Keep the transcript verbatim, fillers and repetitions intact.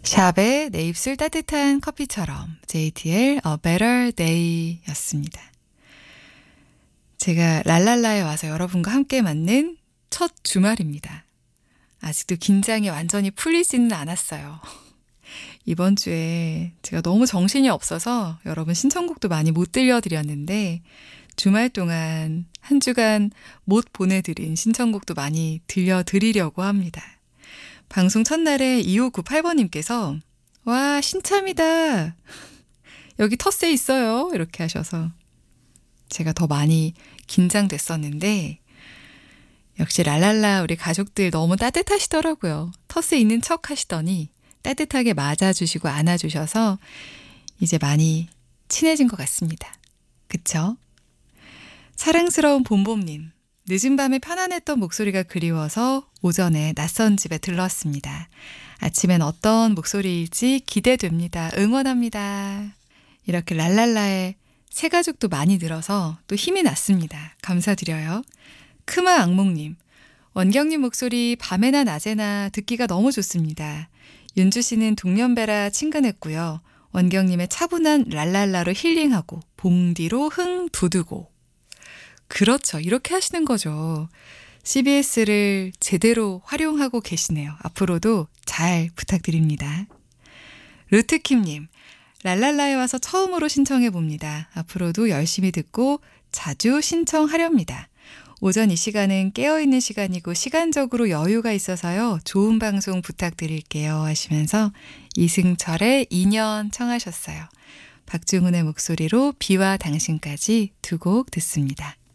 샵의 내 입술 따뜻한 커피처럼 제이티엘 A Better Day 였습니다. 제가 랄랄라에 와서 여러분과 함께 맞는 첫 주말입니다. 아직도 긴장이 완전히 풀리지는 않았어요. 이번 주에 제가 너무 정신이 없어서 여러분 신청곡도 많이 못 들려드렸는데 주말 동안 한 주간 못 보내드린 신청곡도 많이 들려드리려고 합니다. 방송 첫날에 이오구팔 번님께서 와 신참이다. 여기 텃세 있어요. 이렇게 하셔서 제가 더 많이 긴장됐었는데 역시 랄랄라 우리 가족들 너무 따뜻하시더라고요. 텃세 있는 척 하시더니 따뜻하게 맞아주시고 안아주셔서 이제 많이 친해진 것 같습니다. 그쵸? 사랑스러운 봄봄님. 늦은 밤에 편안했던 목소리가 그리워서 오전에 낯선 집에 들렀습니다. 아침엔 어떤 목소리일지 기대됩니다. 응원합니다. 이렇게 랄랄라의 새 가족도 많이 늘어서 또 힘이 났습니다. 감사드려요. 크마 악몽님. 원경님 목소리 밤에나 낮에나 듣기가 너무 좋습니다. 윤주 씨는 동년배라 친근했고요. 원경님의 차분한 랄랄라로 힐링하고 봉디로 흥 돋우고. 그렇죠. 이렇게 하시는 거죠. 씨비에스를 제대로 활용하고 계시네요. 앞으로도 잘 부탁드립니다. 루트킴님, 랄랄라에 와서 처음으로 신청해봅니다. 앞으로도 열심히 듣고 자주 신청하렵니다. 오전 이 시간은 깨어있는 시간이고 시간적으로 여유가 있어서요. 좋은 방송 부탁드릴게요 하시면서 이승철의 인연 청하셨어요. 박중훈의 목소리로 비와 당신까지 두 곡 듣습니다.